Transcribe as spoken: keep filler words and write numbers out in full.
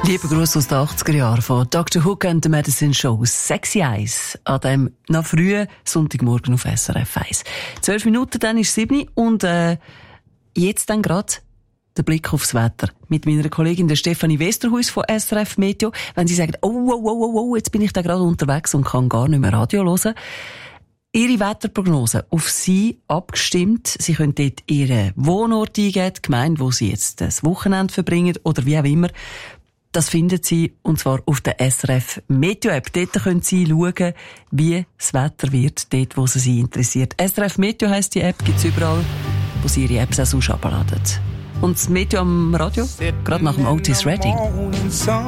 Lieber Gruß aus den achtziger Jahren von Doktor Hook and the Medicine Show. Sexy Eyes. An dem noch frühen Sonntagmorgen auf S R F eins. Zwölf Minuten, dann ist sieben und äh, jetzt dann gerade der Blick aufs Wetter. Mit meiner Kollegin der Stefanie Westerhuis von S R F Meteo. Wenn sie sagt, oh, oh, oh, oh, oh, jetzt bin ich da gerade unterwegs und kann gar nicht mehr Radio hören. Ihre Wetterprognose auf Sie abgestimmt. Sie können dort Ihren Wohnort eingeben, die Gemeinde, wo Sie jetzt das Wochenende verbringen oder wie auch immer. Das finden Sie, und zwar auf der S R F Meteo App. Dort können Sie schauen, wie das Wetter wird, dort, wo es Sie interessiert. S R F Meteo heisst die App, gibt's überall, wo Sie Ihre Apps auch sonst abladen. Und das Meteo am Radio, gerade nach dem Otis Redding.